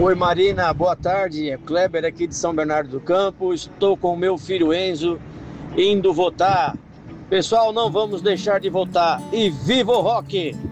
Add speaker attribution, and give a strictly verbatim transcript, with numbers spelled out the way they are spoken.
Speaker 1: Oi Marina, boa tarde. É Kleber aqui de São Bernardo do Campo. Estou com o meu filho Enzo indo votar. Pessoal, não vamos deixar de votar. E viva o rock!